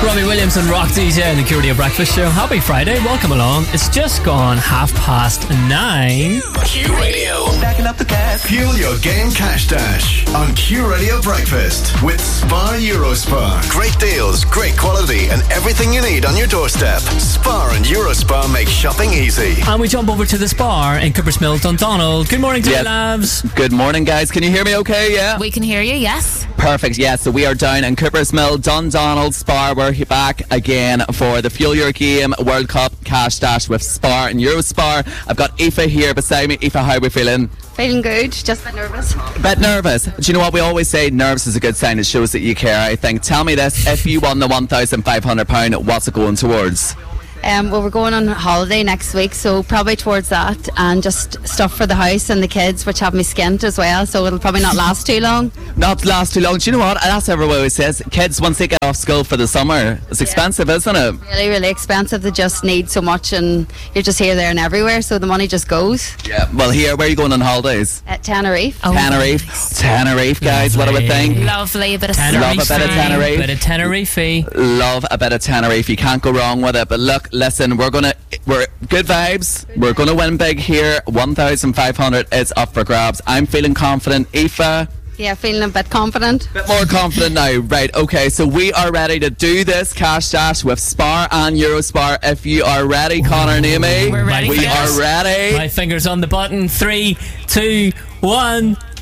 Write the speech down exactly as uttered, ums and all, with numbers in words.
Robbie Williams and Rock D J in the Q Radio Breakfast Show. Happy Friday, welcome along. It's just gone half past nine. Q Radio. Stacking up the cash. Fuel your game cash dash on Q Radio Breakfast with Spar Eurospar. Great deals, great quality, and everything you need on your doorstep. Spar and Eurospar make shopping easy. And we jump over to the Spar in Cooper's Mill, Dundonald. Good morning to Yes. you, labs. Good morning, guys. Can you hear me okay? Yeah? We can hear you, yes. Perfect, yeah. So we are down in Cooper's Mill, Dundonald, Spar. We're back again for the Fuel Your Game World Cup Cash Dash with Spar and Eurospar. I've got Aoife here beside me. Aoife, how are we feeling? Feeling good, just a bit nervous. A bit nervous. Do you know what we always say? Nerves is a good sign. It shows that you care, I think. Tell me this. If you won the one thousand five hundred pounds, what's it going towards? Um, well, we're going on holiday next week, so probably towards that, and just stuff for the house and the kids, which have me skint as well, so it'll probably not last too long. Not last too long. Do you know what? That's what everyone always says. Kids, once they get off school for the summer, it's expensive, yeah. Isn't it? Really, really expensive. They just need so much, and you're just here, there, and everywhere, so the money just goes. Yeah. Well, here, where are you going on holidays? At Tenerife. Oh, Tenerife. Nice. Tenerife, guys. Lovely. What do we think? Lovely. A bit of Love a bit of Tenerife. Bit of Tenerife. Love a bit of Tenerife. You can't go wrong with it. But look, listen, we're going to We're good vibes. Good we're going to win big here. one thousand five hundred is up for grabs. I'm feeling confident. Aoife? Yeah, feeling a bit confident. A bit more confident now. Right, okay. So we are ready to do this cash dash with Spar and Eurospar. If you are ready, Connor and Amy. We're ready. We are ready. My fingers on the button. Three, two, one.